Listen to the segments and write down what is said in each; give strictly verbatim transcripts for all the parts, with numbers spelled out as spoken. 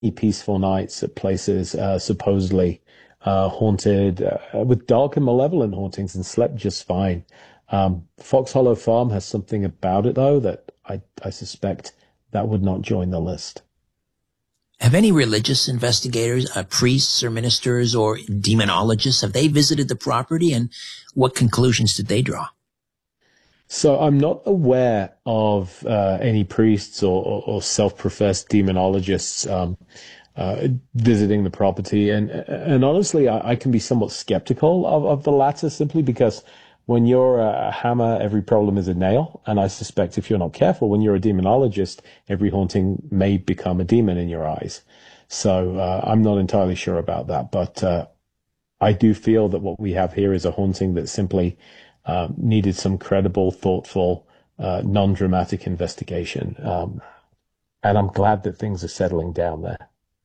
peaceful nights at places uh, supposedly uh, haunted uh, with dark and malevolent hauntings and slept just fine. Um, Fox Hollow Farm has something about it, though, that I, I suspect that would not join the list. Have any religious investigators, uh, priests or ministers or demonologists, have they visited the property, and what conclusions did they draw? So I'm not aware of uh, any priests or, or, or self-professed demonologists um, uh, visiting the property. And and honestly, I, I can be somewhat skeptical of, of the latter, simply because when you're a hammer, every problem is a nail. And I suspect if you're not careful, when you're a demonologist, every haunting may become a demon in your eyes. So uh, I'm not entirely sure about that. But uh, I do feel that what we have here is a haunting that simply uh, needed some credible, thoughtful, uh, non-dramatic investigation. Um, and I'm glad that things are settling down there.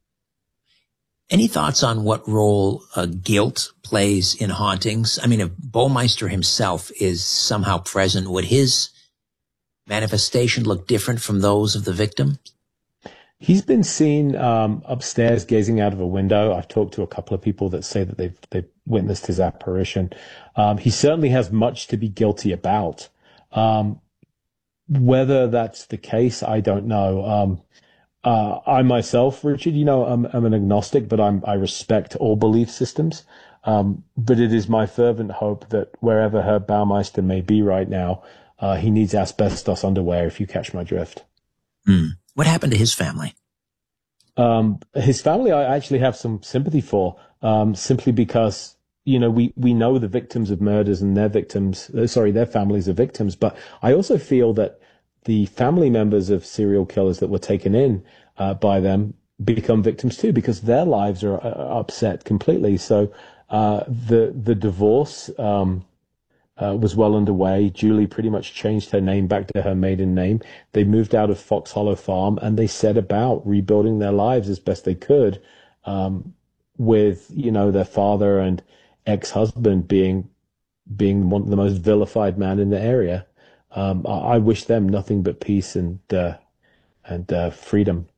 Any thoughts on what role uh, guilt plays in hauntings? I mean, if Baumeister himself is somehow present, would his manifestation look different from those of the victim? He's been seen um, upstairs gazing out of a window. I've talked to a couple of people that say that they've, they've witnessed his apparition. Um, he certainly has much to be guilty about. Um, whether that's the case, I don't know. Um, Uh, I myself, Richard, you know, I'm, I'm an agnostic, but I'm, I respect all belief systems. Um, but it is my fervent hope that wherever Herb Baumeister may be right now, uh, he needs asbestos underwear, if you catch my drift. Mm. What happened to his family? Um, his family, I actually have some sympathy for, um, simply because, you know, we, we know the victims of murders and their victims, uh, sorry, their families are victims. But I also feel that the family members of serial killers that were taken in uh, by them become victims too, because their lives are uh, upset completely. So uh, the the divorce um, uh, was well underway. Julie pretty much changed her name back to her maiden name. They moved out of Fox Hollow Farm and they set about rebuilding their lives as best they could, um, with, you know, their father and ex-husband being being one of the most vilified man in the area. Um, I, I wish them nothing but peace and uh, and uh, freedom.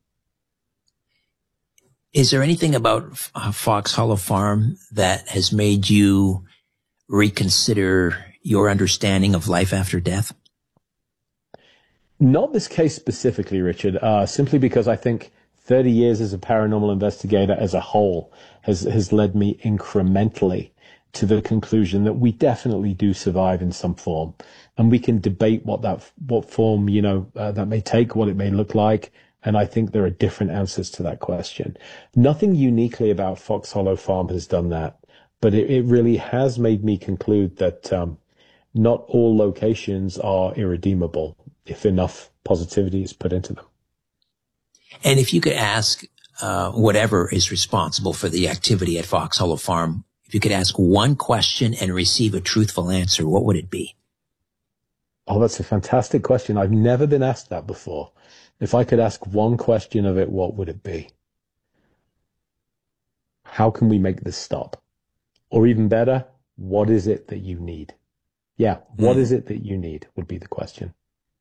Is there anything about uh, Fox Hollow Farm that has made you reconsider your understanding of life after death? Not this case specifically, Richard, uh, simply because I think thirty years as a paranormal investigator as a whole has, has led me incrementally to the conclusion that we definitely do survive in some form. And we can debate what that, what form, you know, uh, that may take, what it may look like. And I think there are different answers to that question. Nothing uniquely about Fox Hollow Farm has done that, but it, it really has made me conclude that um, not all locations are irredeemable if enough positivity is put into them. And if you could ask uh, whatever is responsible for the activity at Fox Hollow Farm, if you could ask one question and receive a truthful answer, what would it be? Oh, that's a fantastic question. I've never been asked that before. If I could ask one question of it, what would it be? How can we make this stop? Or even better, what is it that you need? Yeah, what mm. is it that you need would be the question.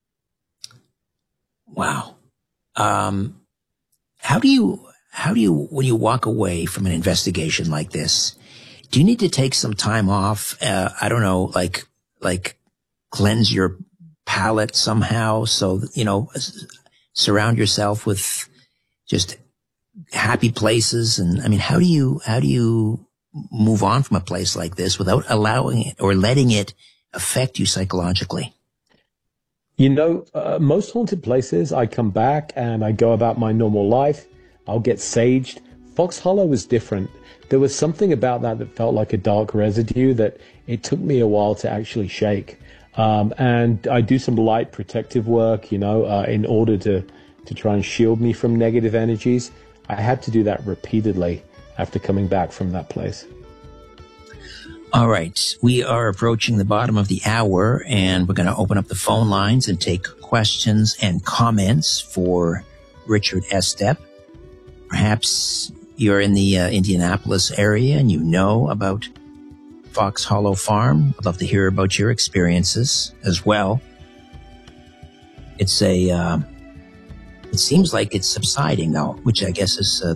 Wow. Um, how do you, how do you, when you walk away from an investigation like this, do you need to take some time off? Uh, I don't know, like, like cleanse your palate somehow. So, you know, surround yourself with just happy places. And I mean, how do you, how do you move on from a place like this without allowing it or letting it affect you psychologically? You know, uh, most haunted places, I come back and I go about my normal life. I'll get saged. Fox Hollow was different. There was something about that that felt like a dark residue that it took me a while to actually shake. Um, and I do some light protective work, you know, uh, in order to, to try and shield me from negative energies. I had to do that repeatedly after coming back from that place. All right. We are approaching the bottom of the hour, and we're going to open up the phone lines and take questions and comments for Richard Estep. Perhaps you're in the uh, Indianapolis area and you know about Fox Hollow Farm. I'd love to hear about your experiences as well. It's a, uh, It seems like it's subsiding now, which I guess is uh,